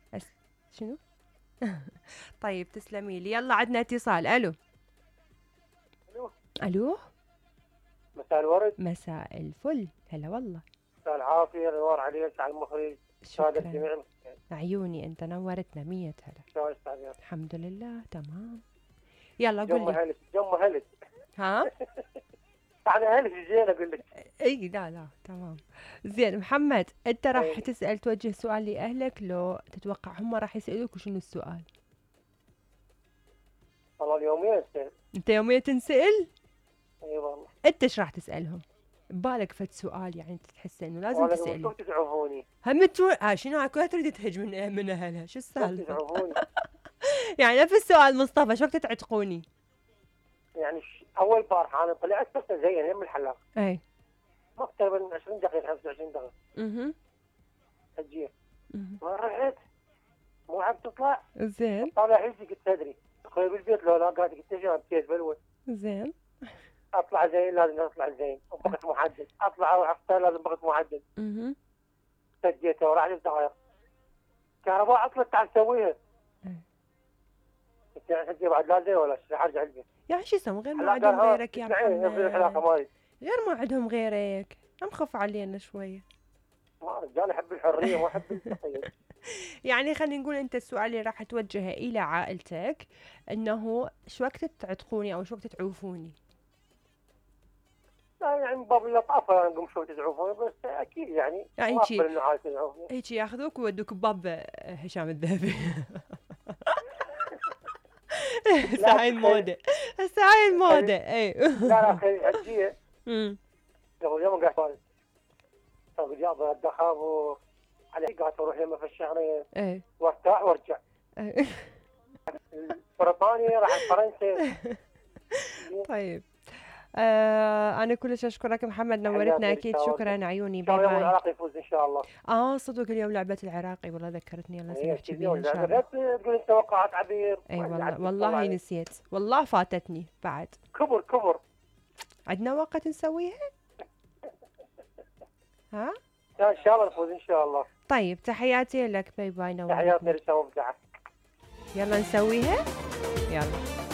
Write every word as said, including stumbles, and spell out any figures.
أس... شنو؟ طيب تسلمي لي. يلا عندنا اتصال. الو. الو. الو. مساء الورد. مساء الفل. هلا والله. مساء العافيه، نور عليك على المخرج. سادة شكرا. الجميع. عيوني انت نورتنا مية هلا. شو استاذ؟ الحمد لله تمام. يلا قول جم لي. هلس جم هلس. ها. انا هلس زين اقول لك. اي لا لا تمام. زين محمد، انت راح طيب. تسأل توجه سؤال لأهلك، لو تتوقع هم راح يسألوك وشنو السؤال؟ والله اليومين سنة. انت يوميا تنسأل؟ اي والله. انت ايش راح تسألهم؟ ببالك فد سؤال يعني انت تحس انه لازم وانا تسأله. شو تدعوني؟ هم تو... آه شنو هاكو تريد تهج من من اهلها؟ شو شو السالفة؟ تدعوني؟ يعني نفس السؤال مصطفى، شو وقت تعتقوني؟ يعني ش... اول بارحه انا طلعت بس زين يم الحلاق. اي. ما تقريبا عشرين دقيقه خمسة وعشرين دقيقه. اها. هجيه. اها. ما رحت. مو عم تطلع. زين. طالع حيلتي قلت تدري. اخوي بالبيت لو لا قاعد قلت ايش بكيس بلوه. زين. اطلع زين لازم اطلع زين بوقت محدد، اطلع اروح افطر لازم بوقت محدد. اها. سجيته وراح دقائق. كهرباء عطلت تعال سويها. قلت يعني حجي بعد لا زين ولا شيء راح ارجع البيت. يعني شو يسوون غير ما حلاق عندهم قال ها غيرك يا اسمعي نفذ الحلاقه محمد؟ مالي. غير ما عندهم غيرك، هم خف علينا شوية. ما رجال احب الحريه ما احب التقييد. يعني خلينا نقول انت السؤال اللي راح توجهه الى عائلتك انه شو وقت تعتقوني او شو وقت تعوفوني؟ لا يعني باب اللطافه انا نقوم شوي تدعوفوني بس اكيد يعني يعني ما هيجي اقبل انه عايز تدعوفني. هيجي ياخذوك ويودوك بباب هشام الذهبي. هسه هاي المودة، هسه هاي المودة. اي. لا لا اخي حجيه. امم. قبل يوم قاعد طالع. طيب جاب الدخاب على قاعد اروح يمه في الشهرين اي. وارتاح وارجع. بريطانيا راح فرنسا. طيب. آه انا كلش اشكرك محمد، نورتنا اكيد. شكرا عيوني. باي اليوم باي. العراق يفوز ان شاء الله. اه صدق اليوم لعبة العراقي، والله ذكرتني. يلا سنحكي بيها ان شاء الله. لا تقول انت توقعات عبير. اي والله والله نسيت، والله فاتتني بعد. كبر كبر. عندنا وقت نسويها؟ ها؟ ان شاء الله نفوز ان شاء الله. طيب تحياتي لك. باي باي. نورتنا. تحياتي لسه مبدعه. يلا نسويها. يلا.